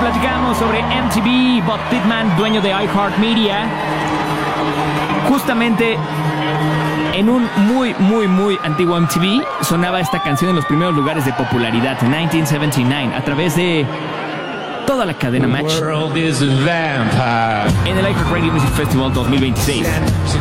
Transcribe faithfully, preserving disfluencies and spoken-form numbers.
platicamos sobre M T V. Bob Pittman, dueño de iHeartMedia, justamente en un muy, muy, muy antiguo M T V sonaba esta canción en los primeros lugares de popularidad, en mil novecientos setenta y nueve, a través de toda la cadena Match. En el iHeartRadio Music Festival dos mil veintiséis.